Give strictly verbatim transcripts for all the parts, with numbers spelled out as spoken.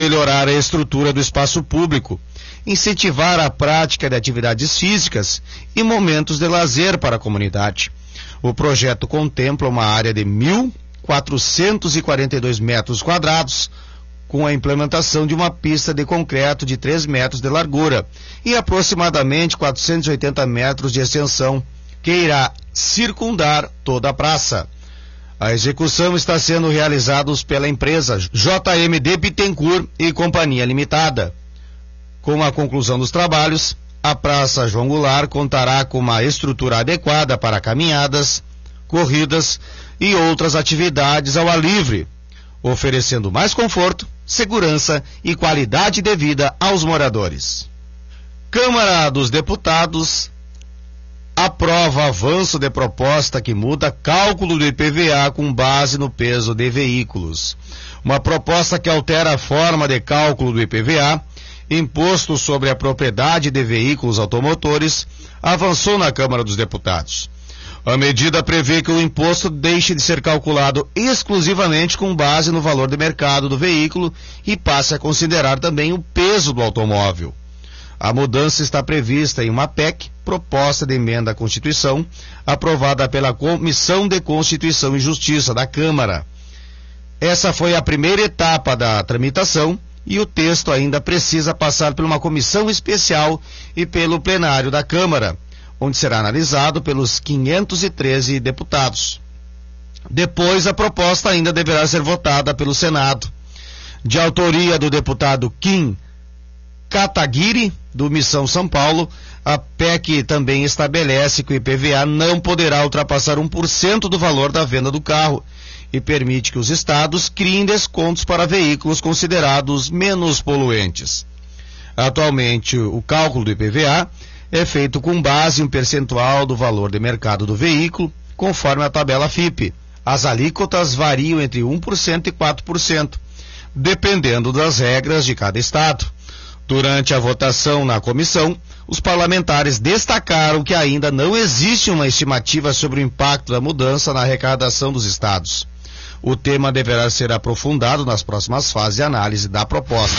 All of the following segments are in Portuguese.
melhorar a estrutura do espaço público, incentivar a prática de atividades físicas e momentos de lazer para a comunidade. O projeto contempla uma área de mil quatrocentos e quarenta e dois metros quadrados, com a implementação de uma pista de concreto de três metros de largura e aproximadamente quatrocentos e oitenta metros de extensão, que irá circundar toda a praça. A execução está sendo realizada pela empresa J M D Bittencourt e Companhia Limitada. Com a conclusão dos trabalhos, a Praça João Goulart contará com uma estrutura adequada para caminhadas, corridas e outras atividades ao ar livre, oferecendo mais conforto, segurança e qualidade de vida aos moradores. Câmara dos Deputados aprova avanço de proposta que muda cálculo do I P V A com base no peso de veículos. Uma proposta que altera a forma de cálculo do I P V A, imposto sobre a propriedade de veículos automotores, avançou na Câmara dos Deputados. A medida prevê que o imposto deixe de ser calculado exclusivamente com base no valor de mercado do veículo e passe a considerar também o peso do automóvel. A mudança está prevista em uma P E C, proposta de emenda à Constituição, aprovada pela Comissão de Constituição e Justiça da Câmara. Essa foi a primeira etapa da tramitação e o texto ainda precisa passar por uma comissão especial e pelo plenário da Câmara, onde será analisado pelos quinhentos e treze deputados. Depois, a proposta ainda deverá ser votada pelo Senado. De autoria do deputado Kim Kataguiri, do Missão São Paulo, a P E C também estabelece que o I P V A não poderá ultrapassar um por cento do valor da venda do carro e permite que os estados criem descontos para veículos considerados menos poluentes. Atualmente, o cálculo do I P V A é feito com base em um percentual do valor de mercado do veículo, conforme a tabela F I P. As alíquotas variam entre um por cento e quatro por cento, dependendo das regras de cada estado. Durante a votação na comissão, os parlamentares destacaram que ainda não existe uma estimativa sobre o impacto da mudança na arrecadação dos estados. O tema deverá ser aprofundado nas próximas fases de análise da proposta.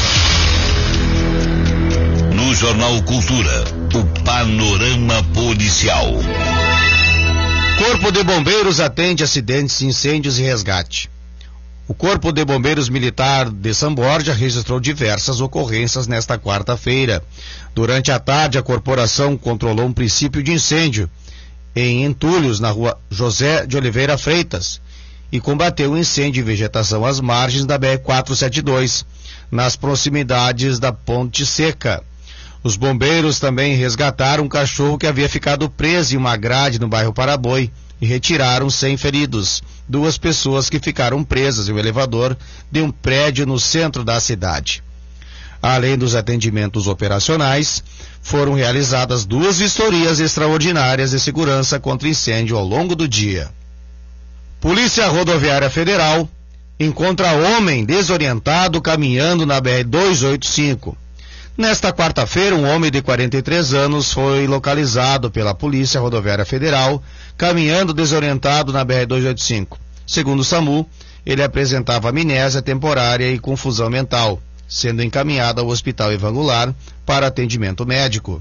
No Jornal Cultura, o panorama policial. Corpo de Bombeiros atende acidentes, incêndios e resgate. O Corpo de Bombeiros Militar de São Borja registrou diversas ocorrências nesta quarta-feira. Durante a tarde, a corporação controlou um princípio de incêndio em Entulhos, na rua José de Oliveira Freitas, e combateu um incêndio em vegetação às margens da B R quatrocentos e setenta e dois, nas proximidades da Ponte Seca. Os bombeiros também resgataram um cachorro que havia ficado preso em uma grade no bairro Paraboi e retiraram cem feridos, duas pessoas que ficaram presas em um elevador de um prédio no centro da cidade. Além dos atendimentos operacionais, foram realizadas duas vistorias extraordinárias de segurança contra incêndio ao longo do dia. Polícia Rodoviária Federal encontra homem desorientado caminhando na B R duzentos e oitenta e cinco. Nesta quarta-feira, um homem de quarenta e três anos foi localizado pela Polícia Rodoviária Federal caminhando desorientado na B R duzentos e oitenta e cinco. Segundo o SAMU, ele apresentava amnésia temporária e confusão mental, sendo encaminhado ao Hospital Ivan Goulart para atendimento médico.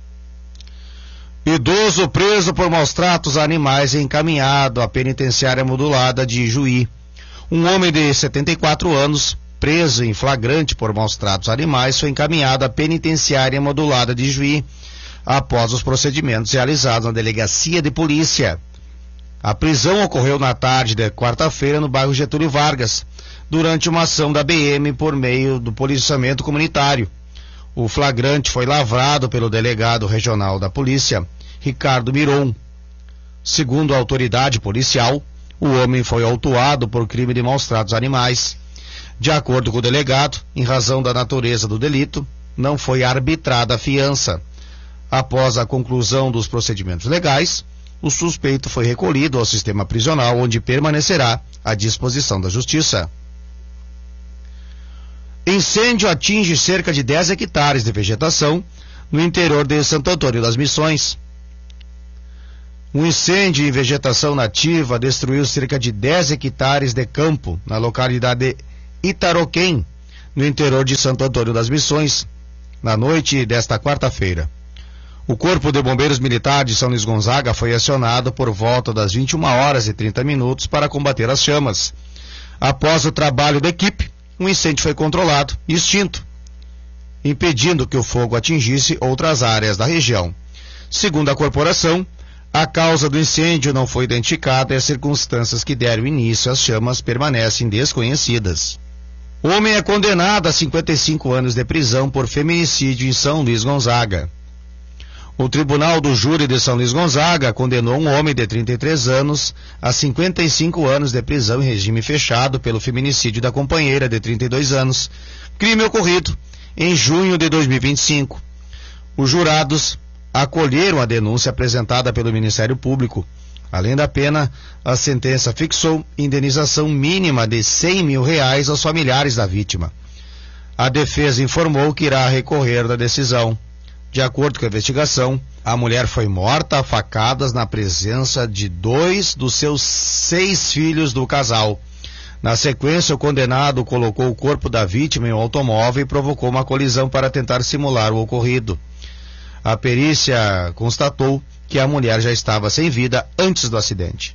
Idoso preso por maus tratos a animais é encaminhado à penitenciária modulada de Juí. Um homem de setenta e quatro anos, preso em flagrante por maus tratos a animais, foi encaminhado à penitenciária modulada de Juí, após os procedimentos realizados na delegacia de polícia. A prisão ocorreu na tarde de quarta-feira no bairro Getúlio Vargas, durante uma ação da B M por meio do policiamento comunitário. O flagrante foi lavrado pelo delegado regional da polícia, Ricardo Miron. Segundo a autoridade policial, o homem foi autuado por crime de maus tratos a animais. De acordo com o delegado, em razão da natureza do delito, não foi arbitrada a fiança. Após a conclusão dos procedimentos legais, o suspeito foi recolhido ao sistema prisional, onde permanecerá à disposição da Justiça. Incêndio atinge cerca de dez hectares de vegetação no interior de Santo Antônio das Missões. Um incêndio em vegetação nativa destruiu cerca de dez hectares de campo na localidade de Itaroquém, no interior de Santo Antônio das Missões, na noite desta quarta-feira. O Corpo de Bombeiros Militar de São Luís Gonzaga foi acionado por volta das vinte e uma horas e trinta minutos para combater as chamas. Após o trabalho da equipe, um incêndio foi controlado e extinto, impedindo que o fogo atingisse outras áreas da região. Segundo a corporação, a causa do incêndio não foi identificada e as circunstâncias que deram início às chamas permanecem desconhecidas. O homem é condenado a cinquenta e cinco anos de prisão por feminicídio em São Luís Gonzaga. O Tribunal do Júri de São Luís Gonzaga condenou um homem de trinta e três anos a cinquenta e cinco anos de prisão em regime fechado pelo feminicídio da companheira de trinta e dois anos, crime ocorrido em junho de dois mil e vinte e cinco. Os jurados acolheram a denúncia apresentada pelo Ministério Público. Além da pena, a sentença fixou indenização mínima de cem mil reais aos familiares da vítima. A defesa informou que irá recorrer da decisão. De acordo com a investigação, a mulher foi morta a facadas na presença de dois dos seus seis filhos do casal. Na sequência, o condenado colocou o corpo da vítima em um automóvel e provocou uma colisão para tentar simular o ocorrido. A perícia constatou que a mulher já estava sem vida antes do acidente.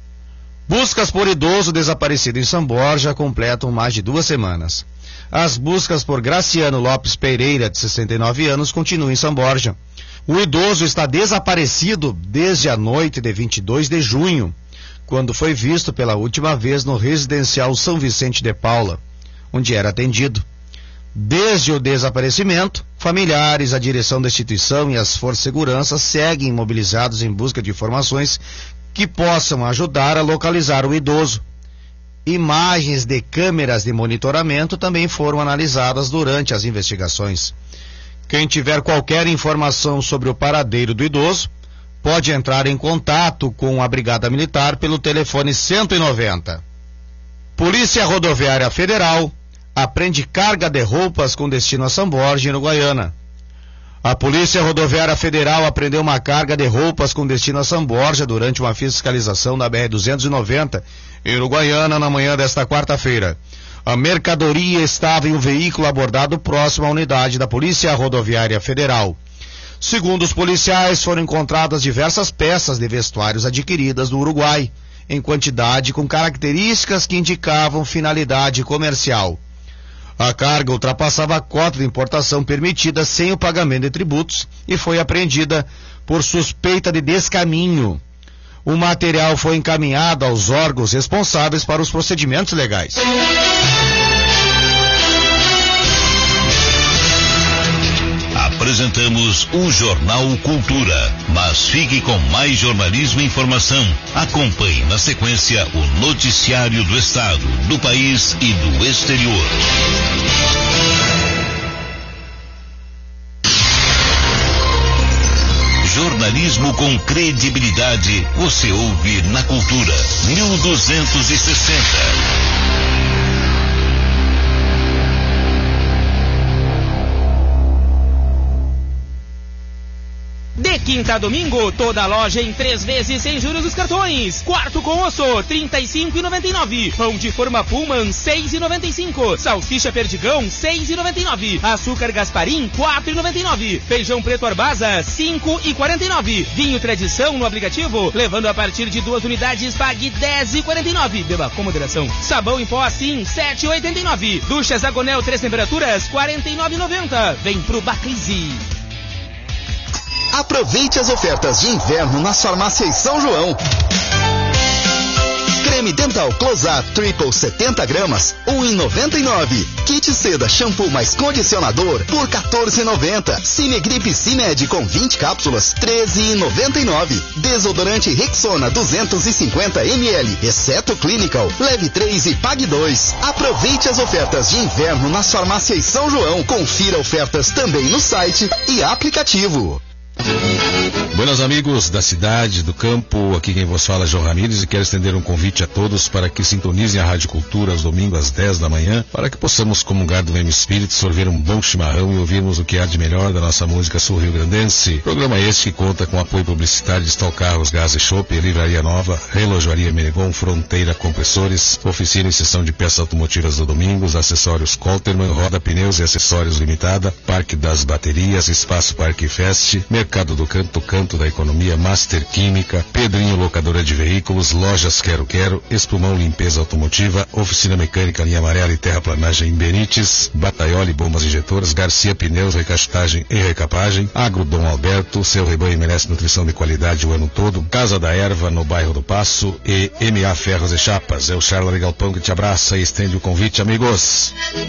Buscas por idoso desaparecido em São Borja completam mais de duas semanas. As buscas por Graciano Lopes Pereira, de sessenta e nove anos, continuam em São Borja. O idoso está desaparecido desde a noite de vinte e dois de junho, quando foi visto pela última vez no residencial São Vicente de Paula, onde era atendido. Desde o desaparecimento, familiares, a direção da instituição e as forças de segurança seguem mobilizados em busca de informações que possam ajudar a localizar o idoso. Imagens de câmeras de monitoramento também foram analisadas durante as investigações. Quem tiver qualquer informação sobre o paradeiro do idoso, pode entrar em contato com a Brigada Militar pelo telefone cento e noventa. Polícia Rodoviária Federal apreende carga de roupas com destino a São Borja, em Uruguaiana. A Polícia Rodoviária Federal apreendeu uma carga de roupas com destino a São Borja durante uma fiscalização da B R duzentos e noventa, em Uruguaiana, na manhã desta quarta-feira. A mercadoria estava em um veículo abordado próximo à unidade da Polícia Rodoviária Federal. Segundo os policiais, foram encontradas diversas peças de vestuários adquiridas no Uruguai, em quantidade com características que indicavam finalidade comercial. A carga ultrapassava a cota de importação permitida sem o pagamento de tributos e foi apreendida por suspeita de descaminho. O material foi encaminhado aos órgãos responsáveis para os procedimentos legais. Apresentamos o Jornal Cultura, mas fique com mais jornalismo e informação. Acompanhe na sequência o noticiário do Estado, do país e do exterior. Jornalismo com credibilidade, você ouve na Cultura mil duzentos e sessenta. De quinta a domingo, toda a loja em três vezes sem juros dos cartões. Quarto com osso, trinta e cinco reais e noventa e nove centavos. Pão de forma Pullman, seis reais e noventa e cinco centavos. Salsicha Perdigão, seis reais e noventa e nove centavos. Açúcar Gasparim, quatro reais e noventa e nove centavos. Feijão preto Arbasa, cinco reais e quarenta e nove centavos. Vinho Tradição no aplicativo, levando a partir de duas unidades, pague dez reais e quarenta e nove centavos. Beba com moderação. Sabão em pó assim, sete reais e oitenta e nove centavos. Ducha Zagonel três temperaturas, quarenta e nove reais e noventa centavos. Vem pro Baclise. Aproveite as ofertas de inverno nas farmácias São João. Creme dental Close-Up Triple setenta gramas, um real e noventa e nove centavos. Kit seda shampoo mais condicionador por quatorze reais e noventa centavos. Cimegrip Cimed com vinte cápsulas, treze reais e noventa e nove centavos. Desodorante Rexona duzentos e cinquenta mililitros, exceto Clinical, leve três e pague dois. Aproveite as ofertas de inverno nas farmácias São João. Confira ofertas também no site e aplicativo. Buenos amigos da cidade, do campo, aqui quem vos fala é João Ramires e quero estender um convite a todos para que sintonizem a Rádio Cultura aos domingos às dez da manhã, para que possamos comungar do mesmo espírito, sorver um bom chimarrão e ouvirmos o que há de melhor da nossa música sul-rio-grandense. Programa este que conta com apoio publicitário de Stal Carros, Gás e Chopp, Livraria Nova, Relojoaria Menegon, Fronteira Compressores, Oficina e Seção de Peças Automotivas do Domingos, Acessórios Colterman, Roda Pneus e Acessórios Limitada, Parque das Baterias, Espaço Parque Fest, Mercado do Canto, Canto da Economia, Master Química, Pedrinho Locadora de Veículos, Lojas Quero Quero, Espumão Limpeza Automotiva, Oficina Mecânica Linha Amarela e Terraplanagem em Benites, Bataioli Bombas Injetoras, Garcia Pneus, Recastagem e Recapagem, Agro Dom Alberto, seu rebanho merece nutrição de qualidade o ano todo, Casa da Erva no bairro do Passo e M A Ferros e Chapas. É o Charla de Galpão que te abraça e estende o convite, amigos.